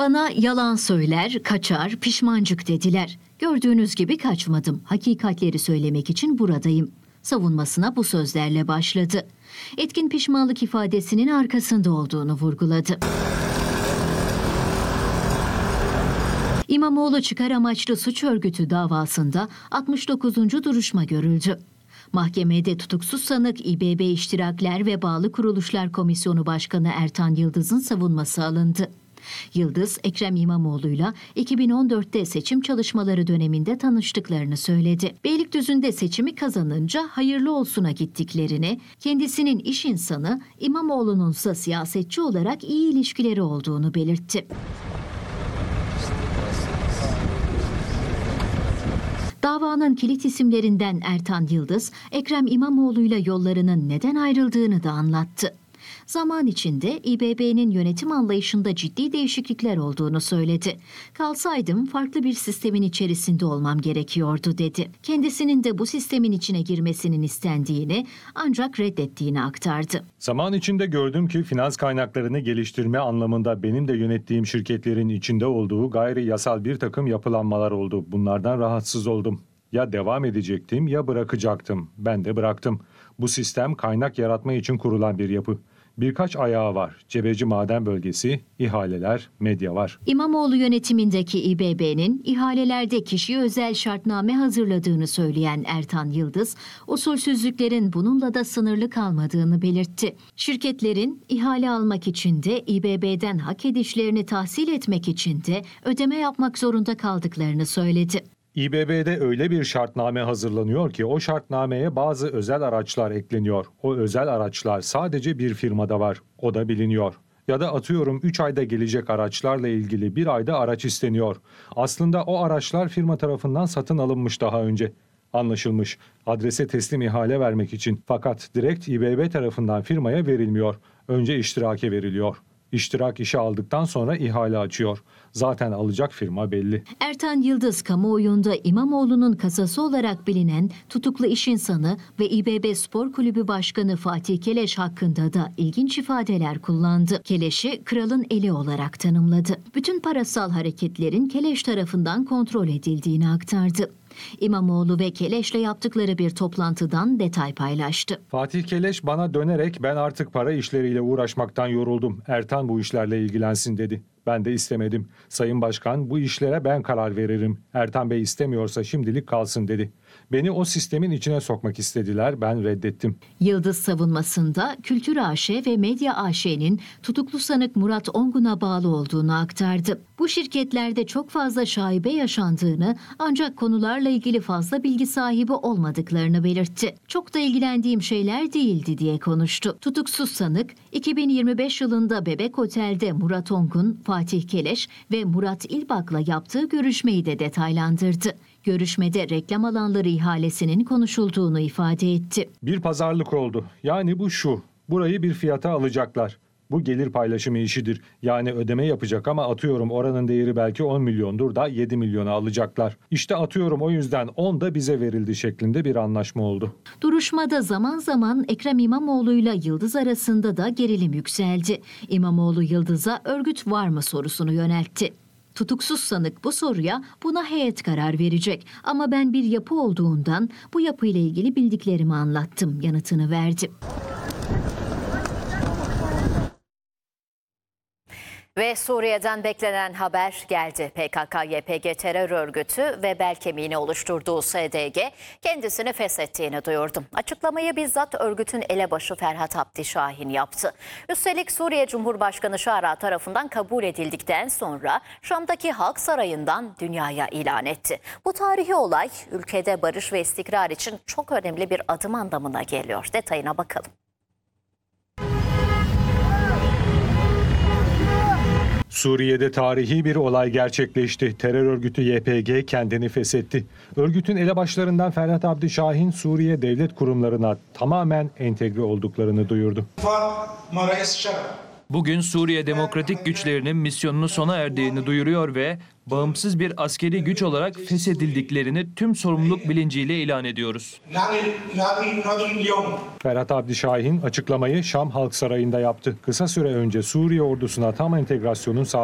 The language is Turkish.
Bana yalan söyler, kaçar, pişmancık dediler. Gördüğünüz gibi kaçmadım. Hakikatleri söylemek için buradayım. Savunmasına bu sözlerle başladı. Etkin pişmanlık ifadesinin arkasında olduğunu vurguladı. İmamoğlu çıkar amaçlı suç örgütü davasında 69. duruşma görüldü. Mahkemede tutuksuz sanık İBB İştirakler ve Bağlı Kuruluşlar Komisyonu Başkanı Ertan Yıldız'ın savunması alındı. Yıldız, Ekrem İmamoğlu'yla 2014'te seçim çalışmaları döneminde tanıştıklarını söyledi. Beylikdüzü'nde seçimi kazanınca hayırlı olsuna gittiklerini, kendisinin iş insanı, İmamoğlu'nunsa siyasetçi olarak iyi ilişkileri olduğunu belirtti. Davanın kilit isimlerinden Ertan Yıldız, Ekrem İmamoğlu'yla yollarının neden ayrıldığını da anlattı. Zaman içinde İBB'nin yönetim anlayışında ciddi değişiklikler olduğunu söyledi. Kalsaydım farklı bir sistemin içerisinde olmam gerekiyordu dedi. Kendisinin de bu sistemin içine girmesinin istendiğini ancak reddettiğini aktardı. Zaman içinde gördüm ki finans kaynaklarını geliştirme anlamında benim de yönettiğim şirketlerin içinde olduğu gayri yasal bir takım yapılanmalar oldu. Bunlardan rahatsız oldum. Ya devam edecektim ya bırakacaktım. Ben de bıraktım. Bu sistem kaynak yaratma için kurulan bir yapı. Birkaç ayağı var. Cebeci Maden Bölgesi, ihaleler, medya var. İmamoğlu yönetimindeki İBB'nin ihalelerde kişiye özel şartname hazırladığını söyleyen Ertan Yıldız, usulsüzlüklerin bununla da sınırlı kalmadığını belirtti. Şirketlerin ihale almak için de İBB'den hak edişlerini tahsil etmek için de ödeme yapmak zorunda kaldıklarını söyledi. İBB'de öyle bir şartname hazırlanıyor ki o şartnameye bazı özel araçlar ekleniyor. O özel araçlar sadece bir firmada var. O da biliniyor. Ya da atıyorum 3 ayda gelecek araçlarla ilgili bir ayda araç isteniyor. Aslında o araçlar firma tarafından satın alınmış daha önce. Anlaşılmış. Adrese teslim ihale vermek için. Fakat direkt İBB tarafından firmaya verilmiyor. Önce iştirake veriliyor. İştirak işe aldıktan sonra ihale açıyor. Zaten alacak firma belli. Ertan Yıldız, kamuoyunda İmamoğlu'nun kasası olarak bilinen tutuklu iş insanı ve İBB Spor Kulübü Başkanı Fatih Keleş hakkında da ilginç ifadeler kullandı. Keleş'i kralın eli olarak tanımladı. Bütün parasal hareketlerin Keleş tarafından kontrol edildiğini aktardı. İmamoğlu ve Keleş'le yaptıkları bir toplantıdan detay paylaştı. Fatih Keleş bana dönerek ben artık para işleriyle uğraşmaktan yoruldum. Ertan bu işlerle ilgilensin dedi. Ben de istemedim. Sayın Başkan bu işlere ben karar veririm. Ertan Bey istemiyorsa şimdilik kalsın dedi. Beni o sistemin içine sokmak istediler. Ben reddettim. Yıldız savunmasında Kültür AŞ ve Medya AŞ'nin tutuklu sanık Murat Ongun'a bağlı olduğunu aktardı. Bu şirketlerde çok fazla şaibe yaşandığını ancak konularla ilgili fazla bilgi sahibi olmadıklarını belirtti. Çok da ilgilendiğim şeyler değildi diye konuştu. Tutuksuz sanık 2025 yılında Bebek Otel'de Murat Ongun, Fatih Keleş ve Murat İlbak'la yaptığı görüşmeyi de detaylandırdı. Görüşmede reklam alanları ihalesinin konuşulduğunu ifade etti. Bir pazarlık oldu. Yani bu şu. Burayı bir fiyata alacaklar. Bu gelir paylaşımı işidir. Yani ödeme yapacak ama atıyorum oranın değeri belki 10 milyondur da 7 milyona alacaklar. İşte atıyorum o yüzden 10 da bize verildi şeklinde bir anlaşma oldu. Duruşmada zaman zaman Ekrem İmamoğlu'yla Yıldız arasında da gerilim yükseldi. İmamoğlu Yıldız'a örgüt var mı sorusunu yöneltti. Tutuksuz sanık bu soruya buna heyet karar verecek ama ben bir yapı olduğundan bu yapıyla ilgili bildiklerimi anlattım yanıtını verdi. Ve Suriye'den beklenen haber geldi. PKK-YPG terör örgütü ve bel kemiğini oluşturduğu SDG kendisini feshettiğini duyurdu. Açıklamayı bizzat örgütün elebaşı Ferhat Abdi Şahin yaptı. Üstelik Suriye Cumhurbaşkanı Şara tarafından kabul edildikten sonra Şam'daki Halk Sarayı'ndan dünyaya ilan etti. Bu tarihi olay ülkede barış ve istikrar için çok önemli bir adım anlamına geliyor. Detayına bakalım. Suriye'de tarihi bir olay gerçekleşti. Terör örgütü YPG kendini feshetti. Örgütün elebaşlarından Ferhat Abdi Şahin, Suriye devlet kurumlarına tamamen entegre olduklarını duyurdu. Bugün Suriye demokratik güçlerinin misyonunu sona erdiğini duyuruyor ve bağımsız bir askeri güç olarak feshedildiklerini tüm sorumluluk bilinciyle ilan ediyoruz. Ferhat Abdi Şahin açıklamayı Şam Halk Sarayı'nda yaptı. Kısa süre önce Suriye ordusuna tam entegrasyonun